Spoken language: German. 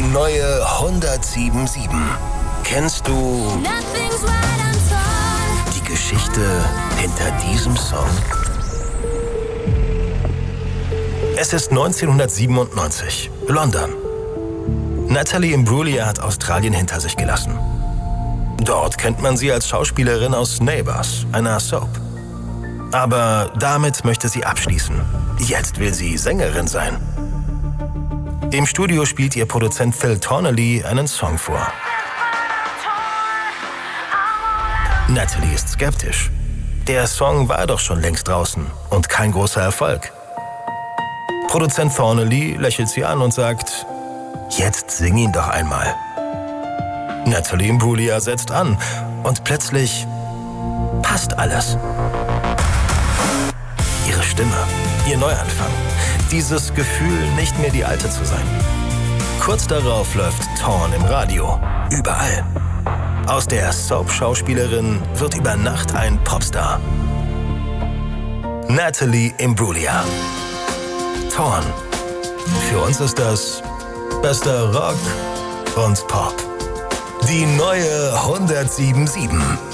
Die neue 107.7. Kennst du die Geschichte hinter diesem Song? Es ist 1997, London. Natalie Imbruglia hat Australien hinter sich gelassen. Dort kennt man sie als Schauspielerin aus Neighbours, einer Soap. Aber damit möchte sie abschließen. Jetzt will sie Sängerin sein. Im Studio spielt ihr Produzent Phil Tonelly einen Song vor. Natalie ist skeptisch. Der Song war doch schon längst draußen und kein großer Erfolg. Produzent Thornley lächelt sie an und sagt, jetzt sing ihn doch einmal. Natalie Imbruglia setzt an und plötzlich passt alles. Ihre Stimme, ihr Neuanfang, dieses Gefühl, nicht mehr die Alte zu sein. Kurz darauf läuft Thorn im Radio, überall. Aus der Soap-Schauspielerin wird über Nacht ein Popstar. Natalie Imbruglia. Thorn. Für uns ist das bester Rock und Pop. Die neue 107.7.